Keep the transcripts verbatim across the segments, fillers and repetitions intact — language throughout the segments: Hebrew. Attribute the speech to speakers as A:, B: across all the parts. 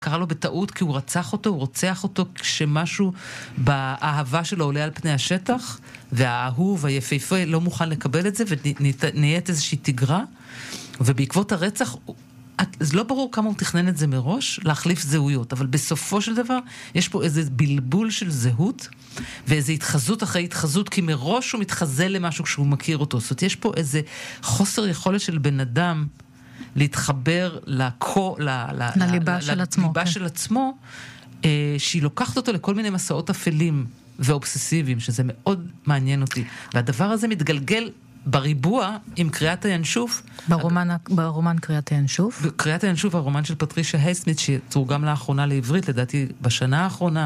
A: קרא לו בטעות כי הוא רצח אותו, הוא רוצח אותו כשמשהו באהבה שלו עולה על פני השטח, והאהוב, היפהפה, לא מוכן לקבל את זה, ונהיית איזושהי תגרה, ובעקבות הרצח, אז לא ברור כמה הוא תכנן את זה מראש, להחליף זהויות, אבל בסופו של דבר, יש פה איזה בלבול של זהות, ואיזו התחזות אחרי התחזות, כי מראש הוא מתחזה למשהו כשהוא מכיר אותו. זאת אומרת, יש פה איזה חוסר יכולת של בן אדם, להתחבר לקו, ל, ל,
B: לליבה
A: ל,
B: של
A: ל,
B: עצמו,
A: לליבה
B: כן.
A: של עצמו, אה, שהיא לוקחת אותו לכל מיני מסעות אפלים ואובססיביים, שזה מאוד מעניין אותי. והדבר הזה מתגלגל בריבוע עם קריאת הינשוף.
B: ברומן, ברומן קריאת הינשוף?
A: קריאת הינשוף, הרומן של פטרישיה הייסמית, שתורגם לאחרונה לעברית, לדעתי בשנה האחרונה.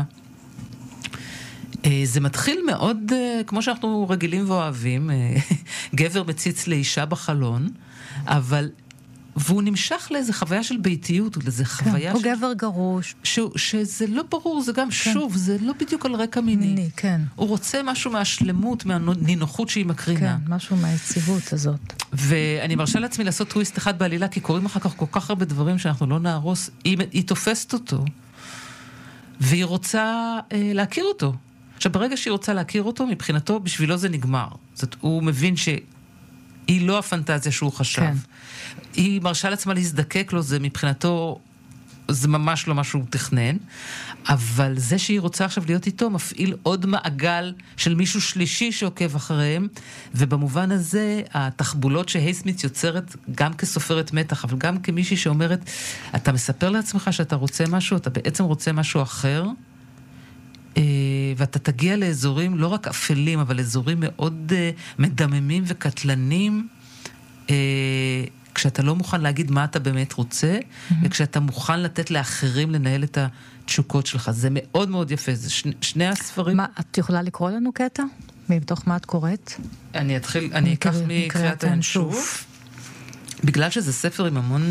A: זה מתחיל מאוד, כמו שאנחנו רגילים ואוהבים, גבר מציץ לאישה בחלון, אבל והוא נמשך לאיזו חוויה של ביתיות, לאיזו חוויה
B: כן,
A: של...
B: הוא גבר גרוש.
A: ש... שזה לא ברור, זה גם
B: כן.
A: שוב, זה לא בדיוק על רקע מיני.
B: מיני, כן.
A: הוא רוצה משהו מהשלמות, מהנינוחות שהיא מקרינה.
B: כן, משהו מהיציבות הזאת.
A: ואני מרשה לעצמי לעשות טוויסט אחד בעלילה, כי קוראים אחר כך כל כך הרבה דברים שאנחנו לא נהרוס. היא, היא תופסת אותו, והיא רוצה אה, להכיר אותו. עכשיו, ברגע שהיא רוצה להכיר אותו, מבחינתו, בשבילו זה נגמר. זאת, הוא מבין ש... היא לא הפנטזיה שהוא חשב. כן. היא מרשה לעצמה להזדקק לו, זה מבחינתו, זה ממש לא מה שהוא תכנן, אבל זה שהיא רוצה עכשיו להיות איתו, מפעיל עוד מעגל של מישהו שלישי שעוקב אחריהם, ובמובן הזה, התחבולות שהייסמית יוצרת, גם כסופרת מתח, אבל גם כמישהי שאומרת, אתה מספר לעצמך שאתה רוצה משהו, אתה בעצם רוצה משהו אחר, ואתה תגיע לאזורים לא רק אפלים, אבל אזורים מאוד מדממים וקטלנים, כשאתה לא מוכן להגיד מה אתה באמת רוצה, וכשאתה מוכן לתת לאחרים לנהל את התשוקות שלך. זה מאוד מאוד יפה, זה שני, שני הספרים.
B: מה, את יכולה לקרוא לנו קטע? מתוך מה את קוראת?
A: אני אתחיל, אני אקח מקריאת הינשוף. בגלל שזה ספר עם המון...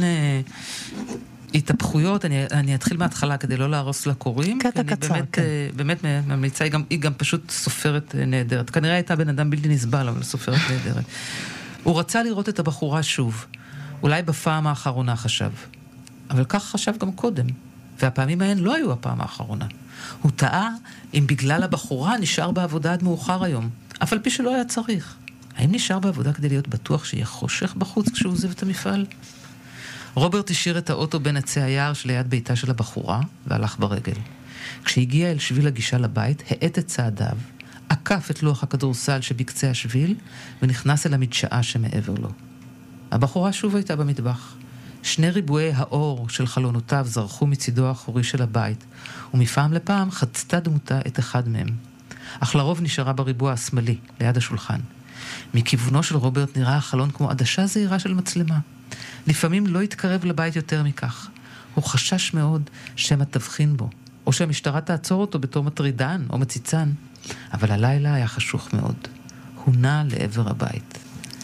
A: התהפכויות, אני, אני אתחיל מההתחלה כדי לא להרוס לקוראים.
B: קטע קצר,
A: באמת,
B: כן.
A: באמת ממליצה, היא גם, היא גם פשוט סופרת נהדרת. כנראה הייתה בן אדם בלתי נסבל, אבל סופרת נהדרת. הוא רצה לראות את הבחורה שוב. אולי בפעם האחרונה חשב. אבל כך חשב גם קודם. והפעמים ההן לא היו הפעם האחרונה. הוא טעה אם בגלל הבחורה נשאר בעבודה עד מאוחר היום. אף על פי שלא היה צריך. האם נשאר בעבודה כדי להיות בטוח שיהיה חושך בחוץ כשהוא עוזב את המפעל? רוברט השאיר את האוטו בין עצי היער שליד ביתה של הבחורה, והלך ברגל. כשהגיע אל שביל הגישה לבית, העט את צעדיו, עקף את לוח הכדורסל שבקצה השביל, ונכנס אל המדשאה שמעבר לו. הבחורה שוב הייתה במטבח. שני ריבועי האור של חלונותיו זרחו מצידו האחורי של הבית, ומפעם לפעם חצתה דמותה את אחד מהם. אך לרוב נשארה בריבוע השמאלי, ליד השולחן. מכיוונו של רוברט נראה החלון כמו עדשה זהירה של מצלמה. לפעמים לא התקרב לבית יותר מכך. הוא חשש מאוד שמא תבחין בו, או שהמשטרה תעצור אותו בתור מטרידן או מציצן. אבל הלילה היה חשוך מאוד. הוא נע לעבר הבית.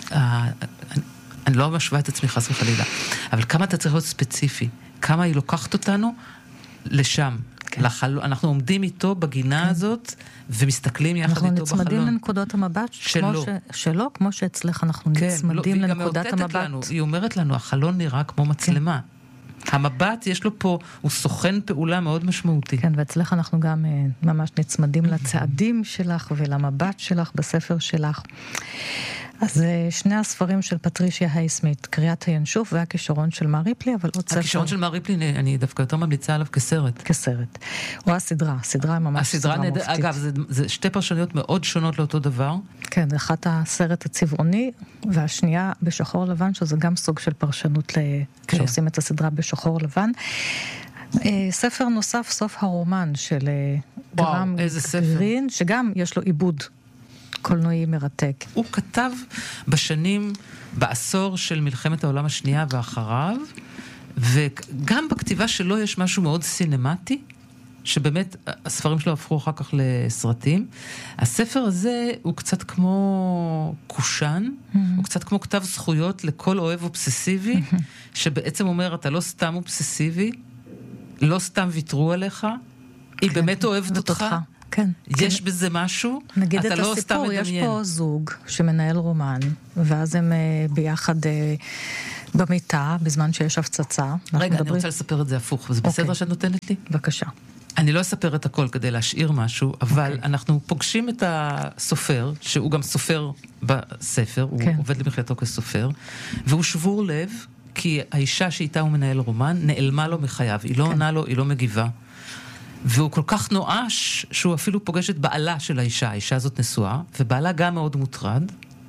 A: אני לא משווה את עצמי חס וחלילה, אבל כמה אתה צריך להיות ספציפי, כמה היא לוקחת אותנו לשם. כן. לחל... אנחנו עומדים איתו בגינה כן. הזאת, ומסתכלים יחד איתו בחלון.
B: אנחנו נצמדים לנקודות המבט שלו, ש... שלו, כמו שאצלך אנחנו כן, נצמדים לא, לנקודת המבט. לנו,
A: היא אומרת לנו, החלון נראה כמו מצלמה. כן. המבט, יש לו פה, הוא סוכן פעולה מאוד משמעותי.
B: כן, ואצלך אנחנו גם ממש נצמדים לצעדים שלך ולמבט שלך בספר שלך. אז שני הספרים של פטרישיה הייסמית, קריאת הינשוף והכישרון של מר ריפלי, אבל עוד ספר...
A: הכישרון של מר ריפלי, אני דווקא יותר ממליצה עליו כסרט.
B: כסרט. או הסדרה, הסדרה ממש סדרה מופתית.
A: אגב, זה, זה שתי פרשניות מאוד שונות לאותו דבר.
B: כן, אחת הסרט הצבעוני, והשנייה בשחור לבן, שזה גם סוג של פרשנות ל... כן. שעושים את הסדרה בשחור לבן. ספר נוסף, סוף הרומן של גרם גרין, שגם יש לו עיבוד. קולנועי מרתק.
A: הוא כתב בשנים, בעשור של מלחמת העולם השנייה ואחריו, וגם בכתיבה שלו יש משהו מאוד סינמטי, שבאמת הספרים שלו הפכו אחר כך לסרטים. הספר הזה הוא קצת כמו קושן, mm-hmm. הוא קצת כמו כתב זכויות לכל אוהב אובססיבי, mm-hmm. שבעצם אומר, אתה לא סתם אובססיבי, לא סתם ויתרו עליך, היא כן, באמת אוהבת אותך. אותך.
B: כן.
A: יש
B: כן.
A: בזה משהו,
B: נגיד
A: אתה
B: את
A: לא
B: הסיפור,
A: סתם
B: יש
A: מדמיין.
B: פה זוג שמנהל רומן, ואז הם ביחד במיטה, בזמן שיש הפצצה.
A: רגע, אני רוצה לספר את זה הפוך, וזה בסדר שאת נותנת לי?
B: בבקשה.
A: אני לא אספר את הכל כדי להשאיר משהו, אבל אנחנו פוגשים את הסופר, שהוא גם סופר בספר, הוא עובד למחייתו כסופר, והוא שבור לב, כי האישה שאיתה הוא מנהל רומן, נעלמה לו מחייו, היא לא עונה לו, היא לא מגיבה. והוא כל כך נואש, שהוא אפילו פוגש את בעלה של האישה, האישה הזאת נשואה, ובעלה גם מאוד מוטרד,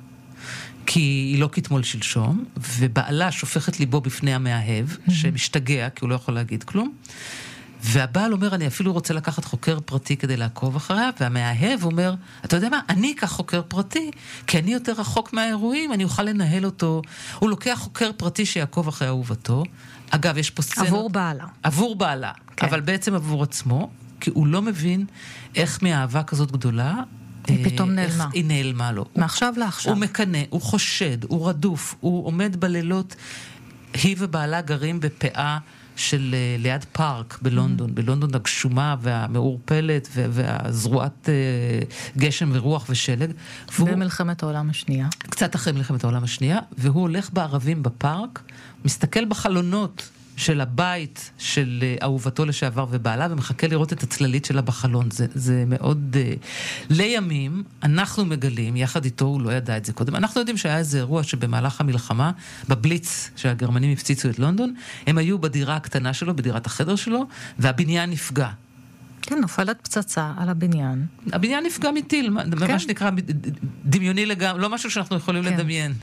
A: כי היא לא כתמול שלשום, ובעלה שופכת ליבו בפני המאהב, שמשתגע, כי הוא לא יכול להגיד כלום, והבעל אומר, אני אפילו רוצה לקחת חוקר פרטי כדי לעקוב אחריה, והמאהב אומר, אתה יודע מה, אני אקח חוקר פרטי, כי אני יותר רחוק מהאירועים, אני אוכל לנהל אותו. הוא לוקח חוקר פרטי שיעקוב אחרי אהובתו. אגב, יש פה סצנות...
B: עבור בעלה.
A: עבור בעלה, כן. אבל בעצם עבור עצמו, כי הוא לא מבין איך מהאהבה כזאת גדולה,
B: היא פתאום נעלמה.
A: היא נעלמה לו.
B: מעכשיו לעכשיו.
A: הוא מקנה, הוא חושד, הוא רדוף, הוא עומד בלילות, היא ובעלה גרים בפאה, של ליד פארק בלונדון, mm-hmm. בלונדון הגשומה והמעורפלת והזרועת גשם ורוח ושלג.
B: במלחמת העולם השנייה.
A: קצת אחרי מלחמת העולם השנייה, והוא הולך בערבים בפארק, מסתכל בחלונות של הבית של אהובתו לשעבר ובעלה, ומחכה לראות את הצללית שלה בחלון. זה, זה מאוד... Uh, לימים, אנחנו מגלים, יחד איתו, הוא לא ידע את זה קודם, אנחנו יודעים שהיה איזה אירוע שבמהלך המלחמה, בבליץ שהגרמנים הפציצו את לונדון, הם היו בדירה הקטנה שלו, בדירת החדר שלו, והבניין נפגע.
B: כן, נופלת פצצה על הבניין.
A: הבניין נפגע מטיל, כן. מה שנקרא דמיוני לגמרי, לא משהו שאנחנו יכולים כן. לדמיין.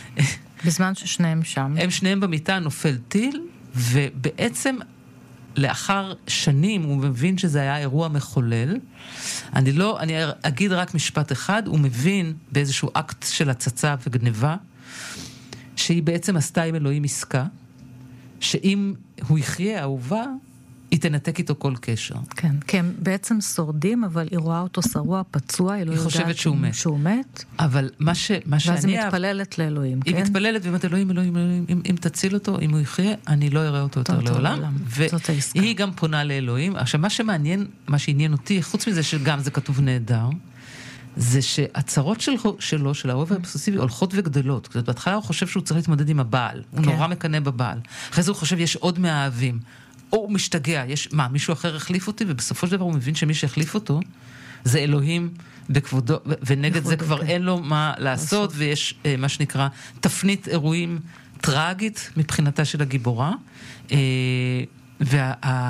B: בזמן ששניהם שם.
A: הם שניהם במיטה, נופל טיל, ובעצם לאחר שנים הוא מבין שזה היה אירוע מחולל. אני לא, אני אגיד רק משפט אחד, הוא מבין באיזשהו אקט של הצצה וגניבה, שהיא בעצם עשתה עם אלוהים עסקה, שאם הוא יחיה אהובה, היא תנתק איתו כל קשר.
B: כן, כי הם בעצם שורדים, אבל היא רואה אותו שרוע, פצוע, היא לא יודעת
A: חושבת שהוא מת.
B: שהוא מת.
A: אבל מה ש... מה שאני...
B: ואז היא מתפללת לאלוהים,
A: היא
B: כן?
A: היא מתפללת ואומרת, אלוהים, אלוהים, אלוהים, אם, אם תציל אותו, אם הוא יחיה, אני לא אראה אותו יותר לעולם. והיא גם פונה לאלוהים. עכשיו, מה שמעניין, מה שעניין אותי, חוץ מזה שגם זה כתוב נהדר, זה שהצרות שלו, שלו של האוהב האובססיבי, הולכות וגדלות. זאת, בהתחלה הוא חושב שהוא צריך להתמודד עם הבעל. הוא
B: כן.
A: נורא מקנא בבעל. אחרי זה הוא חושב, יש עוד מהאהבים. או הוא משתגע, יש, מה, מישהו אחר החליף אותי, ובסופו של דבר הוא מבין שמי שהחליף אותו, זה אלוהים בכבודו, ונגד זה כבר אין לו מה לעשות, ויש מה שנקרא תפנית אירועים טרגית מבחינתה של הגיבורה, וה...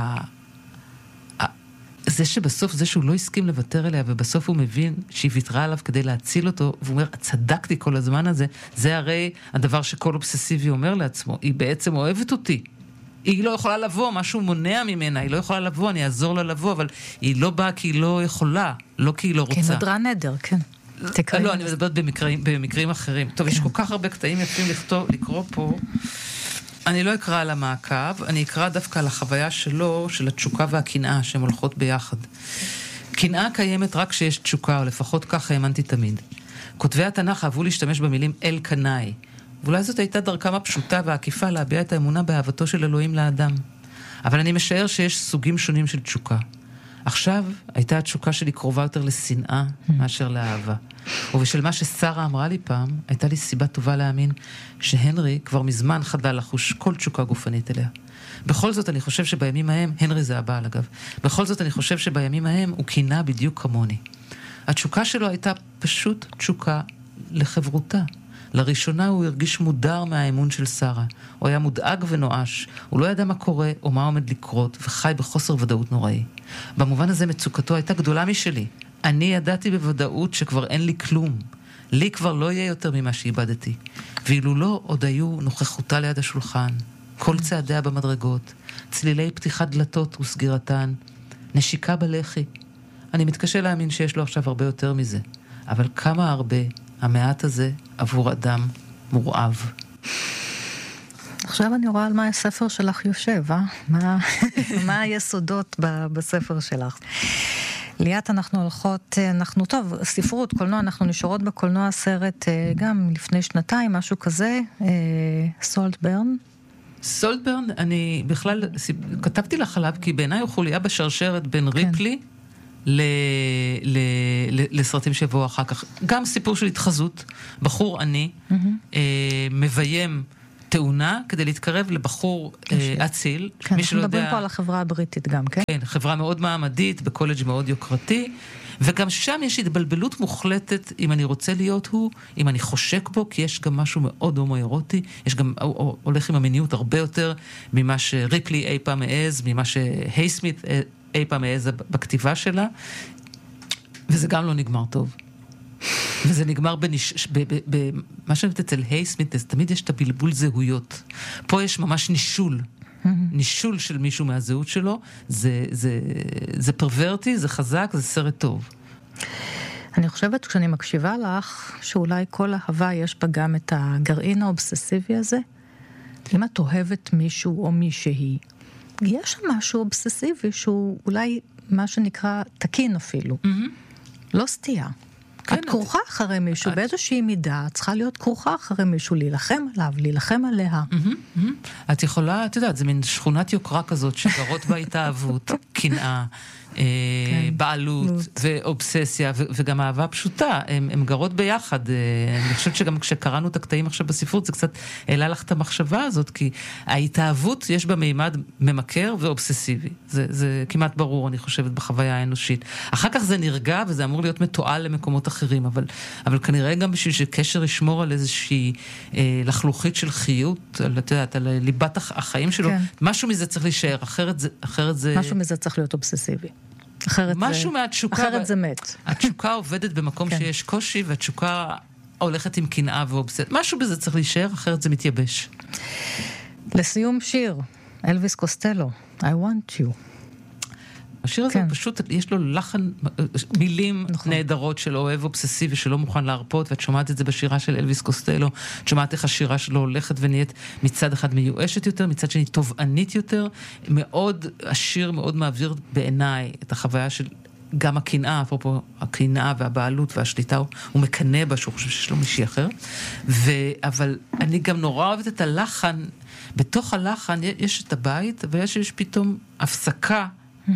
A: זה שבסוף, זה שהוא לא הסכים לוותר אליה, ובסוף הוא מבין שהיא ויתרה עליו כדי להציל אותו, והוא אומר, צדקתי כל הזמן הזה, זה הרי הדבר שכל אובססיבי אומר לעצמו, היא בעצם אוהבת אותי, היא לא יכולה לבוא, משהו מונע ממנה, היא לא יכולה לבוא, אני אעזור לה לבוא, אבל היא לא באה כי היא לא יכולה, לא כי היא לא רוצה.
B: כן, נדרה נדר, כן.
A: לא, אני מדברת במקרים, במקרים אחרים. טוב, יש כל כך הרבה קטעים יפים לכתוב, לקרוא פה. אני לא אקרא על המעקב, אני אקרא דווקא על החוויה שלו, של התשוקה והקנאה, שהן הולכות ביחד. קנאה קיימת רק כשיש תשוקה, או לפחות כך האמנתי תמיד. כותבי התנ"ך אהבו להשתמש במילים אל קנאי. ואולי זאת הייתה דרכם הפשוטה והעקיפה להביע את האמונה באהבתו של אלוהים לאדם. אבל אני משער שיש סוגים שונים של תשוקה. עכשיו הייתה התשוקה שלי קרובה יותר לשנאה מאשר לאהבה. ובשל מה ששרה אמרה לי פעם, הייתה לי סיבה טובה להאמין שהנרי כבר מזמן חדל לחוש כל תשוקה גופנית אליה. בכל זאת אני חושב שבימים ההם, הנרי זה הבעל אגב, בכל זאת אני חושב שבימים ההם הוא קינה בדיוק כמוני. התשוקה שלו הייתה פשוט תשוקה לחברותה. לראשונה הוא הרגיש מודר מהאמון של שרה. הוא היה מודאג ונואש, הוא לא ידע מה קורה או מה עומד לקרות, וחי בחוסר ודאות נוראי. במובן הזה מצוקתו הייתה גדולה משלי. אני ידעתי בוודאות שכבר אין לי כלום. לי כבר לא יהיה יותר ממה שאיבדתי. ואילו לא עוד היו נוכחותה ליד השולחן, כל צעדיה במדרגות, צלילי פתיחת דלתות וסגירתן, נשיקה בלחי. אני מתקשה להאמין שיש לו עכשיו הרבה יותר מזה. אבל כמה הרבה המעט הזה עבור אדם מורעב.
B: עכשיו אני רואה על מה הספר שלך יושב, אה? מה, מה היסודות ב, בספר שלך? ליאת, אנחנו הולכות, אנחנו, טוב, ספרות, קולנוע, אנחנו נשארות בקולנוע סרט גם לפני שנתיים, משהו כזה, סולטברן.
A: סולטברן, אני בכלל כתבתי לך עליו, כי בעיניי הוא חוליה בשרשרת בין כן. ריפלי, ל, ל, ל, לסרטים שבואו אחר כך. גם סיפור של התחזות, בחור עני, mm-hmm. אה, מביים תאונה כדי להתקרב לבחור אציל.
B: כן, אנחנו מדברים פה על החברה הבריטית גם, כן?
A: כן, חברה מאוד מעמדית, בקולג' מאוד יוקרתי, וגם שם יש התבלבלות מוחלטת אם אני רוצה להיות הוא, אם אני חושק בו, כי יש גם משהו מאוד הומואירוטי, יש גם, הולך עם המיניות הרבה יותר ממה שריפלי אי פעם העז, ממה שהייסמית אי פעם העז בכתיבה שלה, וזה גם לא נגמר טוב. וזה נגמר בניש... ב... ב... ב... מה שאני יודעת אצל הייסמית, תמיד יש את הבלבול זהויות. פה יש ממש נישול. נישול של מישהו מהזהות שלו. זה, זה, זה פרוורטי, זה חזק, זה סרט טוב.
B: אני חושבת, כשאני מקשיבה לך, שאולי כל אהבה יש בה גם את הגרעין האובססיבי הזה. אם את אוהבת מישהו או מישהי, יש שם משהו אובססיבי שהוא אולי מה שנקרא תקין אפילו. לא סתייה. את כרוכה אחרי מישהו, באיזושהי מידה, צריכה להיות כרוכה אחרי מישהו, להילחם עליו, להילחם עליה.
A: את יכולה, את יודעת, זה מין שכונת יוקרה כזאת, שגרות בה התאהבות, קנאה, בעלות ואובססיה, וגם אהבה פשוטה, הן גרות ביחד. אני חושבת שגם כשקראנו את הקטעים עכשיו בספרות, זה קצת העלה לך את המחשבה הזאת, כי ההתאהבות יש בה מימד ממכר ואובססיבי. זה כמעט ברור, אני חושבת, בחוויה האנושית. אחר כך זה נרגע, וזה אמור להיות מתועל למקומות אחרים, אבל, אבל כנראה גם בשביל שקשר ישמור על איזושהי לחלוכית של חיות, על, את יודעת, על ליבת החיים שלו, משהו מזה צריך להישאר, אחרת זה, אחרת זה...
B: משהו מזה צריך להיות אובססיבי. אחרת
A: משהו
B: זה,
A: מהתשוקה,
B: אחרת זה מת.
A: התשוקה עובדת במקום כן. שיש קושי, והתשוקה הולכת עם קנאה ואובססיה. משהו בזה צריך להישאר, אחרת זה מתייבש.
B: לסיום שיר, אלוויס קוסטלו, I want you.
A: השיר הזה
B: כן.
A: פשוט, יש לו לחן, מילים
B: נכון.
A: נהדרות של אוהב אובססיבי שלא מוכן להרפות, ואת שומעת את זה בשירה של אלוויס קוסטלו, את שומעת איך השירה שלו הולכת ונהיית מצד אחד מיואשת יותר, מצד שני תובענית יותר, מאוד, השיר מאוד מעביר בעיניי את החוויה של גם הקנאה, אפרופו הקנאה והבעלות והשליטה, הוא, הוא מקנא בה שהוא חושב שיש לו מישהי אחר, ו, אבל אני גם נורא אוהבת את הלחן, בתוך הלחן יש את הבית, ויש יש פתאום הפסקה, mm-hmm.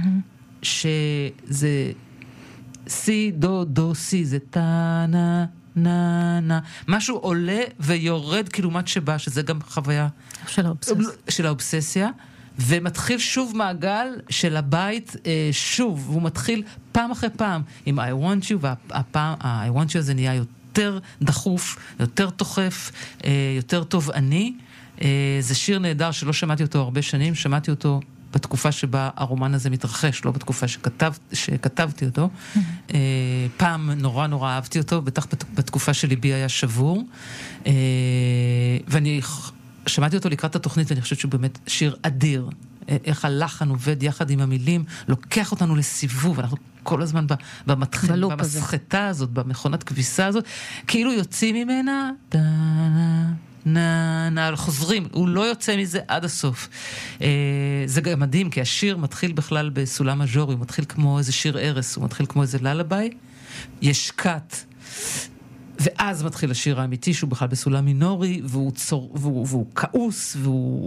A: שזה סי, דו, דו, סי, זה טה, נה, נה, נה. משהו עולה ויורד כלעומת שבא, שזה גם חוויה
B: של האובססיה.
A: של האובססיה, ומתחיל שוב מעגל של הבית, שוב, והוא מתחיל פעם אחרי פעם עם I want you, והפעם, ה-I want you הזה נהיה יותר דחוף, יותר תוחף, יותר תובעני. זה שיר נהדר שלא שמעתי אותו הרבה שנים, שמעתי אותו בתקופה שבה הרומן הזה מתרחש, לא בתקופה שכתב, שכתבתי אותו. Mm-hmm. פעם נורא נורא אהבתי אותו, בטח בתקופה שליבי היה שבור. ואני שמעתי אותו לקראת התוכנית, ואני חושבת שהוא באמת שיר אדיר. איך הלחן עובד יחד עם המילים, לוקח אותנו לסיבוב, אנחנו כל הזמן במתחיל, במסחטה הזאת, במכונת כביסה הזאת, כאילו יוצאים ממנה, דנה, נה, נה, חוזרים, הוא לא יוצא מזה עד הסוף. אה, זה גם מדהים, כי השיר מתחיל בכלל בסולם מז'ורי, הוא מתחיל כמו איזה שיר ערס, הוא מתחיל כמו איזה ללביי, יש קאט, ואז מתחיל השיר האמיתי, שהוא בכלל בסולם מינורי, והוא, צור, והוא, והוא כעוס, והוא